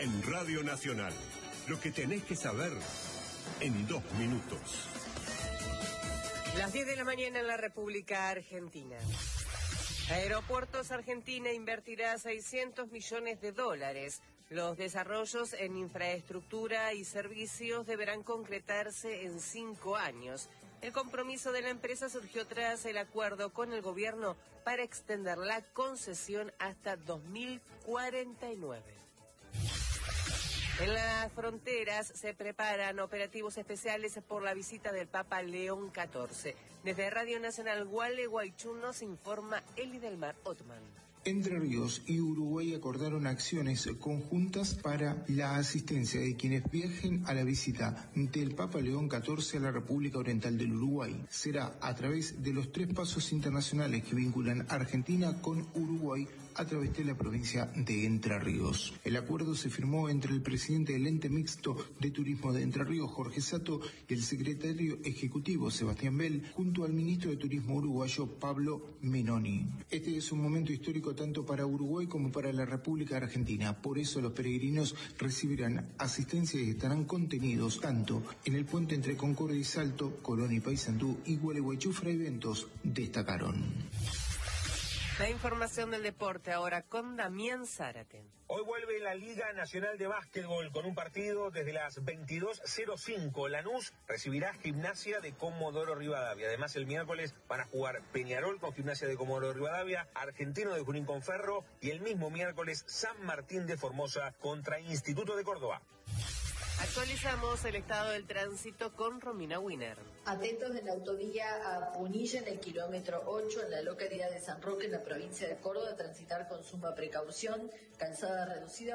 en Radio Nacional. Lo que tenés que saber en 2 minutos. Las 10 de la mañana en la República Argentina. Aeropuertos Argentina invertirá $600 millones. Los desarrollos en infraestructura y servicios deberán concretarse en 5 años. El compromiso de la empresa surgió tras el acuerdo con el gobierno para extender la concesión hasta 2049. En las fronteras se preparan operativos especiales por la visita del Papa León XIV. Desde Radio Nacional Gualeguaychú nos informa Elidelmar Otman. Entre Ríos y Uruguay acordaron acciones conjuntas para la asistencia de quienes viajen a la visita del Papa León XIV a la República Oriental del Uruguay. Será a través de los 3 pasos internacionales que vinculan Argentina con Uruguay a través de la provincia de Entre Ríos. El acuerdo se firmó entre el presidente del ente mixto de turismo de Entre Ríos, Jorge Sato, y el secretario ejecutivo, Sebastián Bell, junto al ministro de Turismo uruguayo, Pablo Menoni. Este es un momento histórico tanto para Uruguay como para la República Argentina. Por eso los peregrinos recibirán asistencia y estarán contenidos tanto en el puente entre Concordia y Salto, Colón y Paysandú y Gualeguaychú. Eventos destacaron. La información del deporte ahora con Damián Zárate. Hoy vuelve la Liga Nacional de Básquetbol con un partido desde las 22:05. Lanús recibirá Gimnasia de Comodoro Rivadavia. Además, el miércoles van a jugar Peñarol con Gimnasia de Comodoro Rivadavia, Argentino de Junín con Ferro y el mismo miércoles San Martín de Formosa contra Instituto de Córdoba. Actualizamos el estado del tránsito con Romina Winer. Atentos en la autovía a Punilla, en el kilómetro 8, en la localidad de San Roque, en la provincia de Córdoba, transitar con suma precaución, calzada reducida